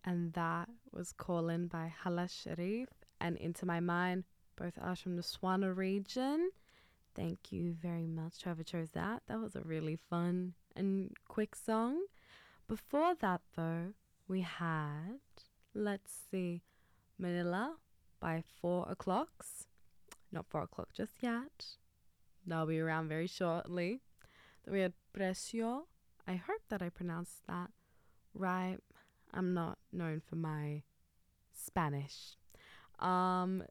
And that was Callin' by Hala Sharif and Into My Mind, both are from the Swana region. Thank you very much, whoever chose that. That was a really fun and quick song. Before that, though, we had, let's see, Manila by 4 O'Clocks. Not 4 o'clock just yet. They'll be around very shortly. Then we had Precio. I hope that I pronounced that right. I'm not known for my Spanish. By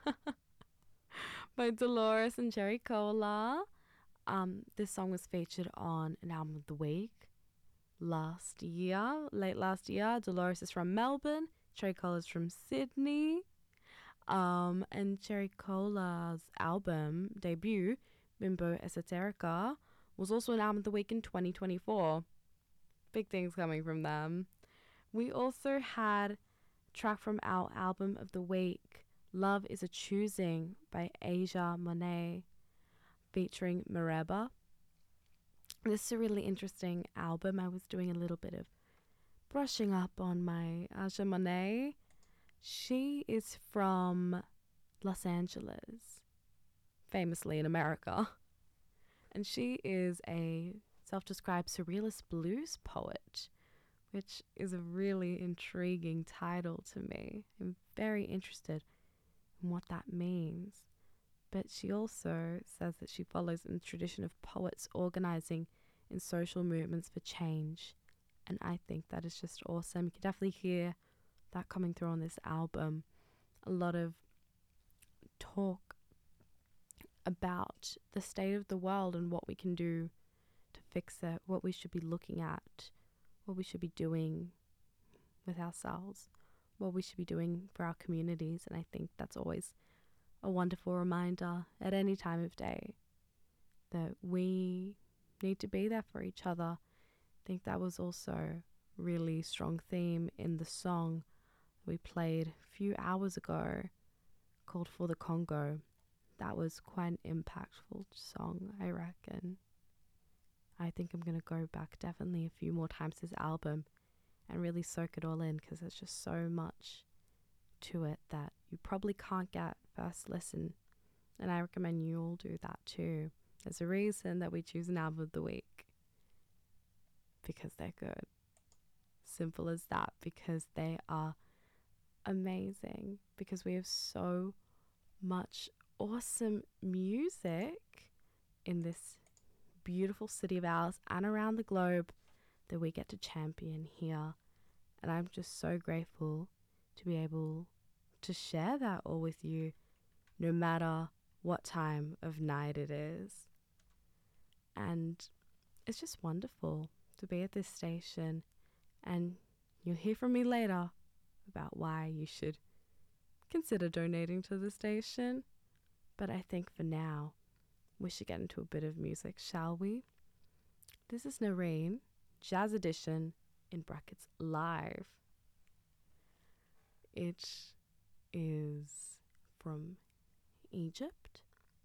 Dolores and Cherry Cola. This song was featured on an album of the week late last year. Dolores is from Melbourne. Cherry Cola is from Sydney. And Cherry Cola's album debut, Bimbo Esoterica, was also an album of the week in 2024. Big things coming from them. We also had a track from our album of the week, Love is a Choosing by Asia Monet, featuring Mereba. This is a really interesting album. I was doing a little bit of brushing up on my Asia Monet. She is from Los Angeles, famously in America. And she is a self-described surrealist blues poet, which is a really intriguing title to me. I'm very interested in what that means. But she also says that she follows in the tradition of poets organizing in social movements for change. And I think that is just awesome. You can definitely hear that coming through on this album. A lot of talk about the state of the world and what we can do to fix it, what we should be looking at, what we should be doing with ourselves, what we should be doing for our communities. And I think that's always a wonderful reminder at any time of day that we need to be there for each other. I think that was also a really strong theme in the song we played a few hours ago called For the Congo. That was quite an impactful song, I reckon. I think I'm going to go back definitely a few more times to this album and really soak it all in, because there's just so much to it that you probably can't get first listen. And I recommend you all do that too. There's a reason that we choose an album of the week. Because they're good. Simple as that. Because they are amazing. Because we have so much awesome music in this beautiful city of ours and around the globe that we get to champion here. And I'm just so grateful to be able to share that all with you, no matter what time of night it is. And it's just wonderful to be at this station, and you'll hear from me later about why you should consider donating to the station. But I think for now, we should get into a bit of music, shall we? This is Noreen, Jazz Edition, in brackets, live. It is from Egypt.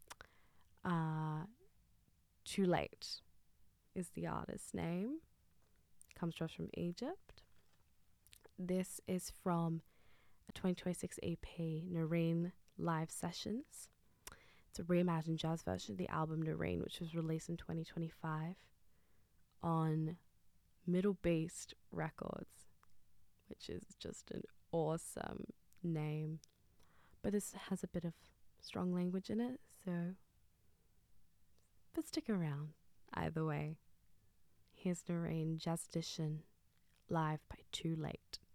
Too Late is the artist's name. Comes to us from Egypt. This is from a 2026 EP, Noreen Live Sessions. It's a reimagined jazz version of the album Noreen, which was released in 2025 on Middle Beast Records, which is just an awesome name. But this has a bit of strong language in it, but stick around either way. Here's Noreen Jazz Edition, live by Too Late.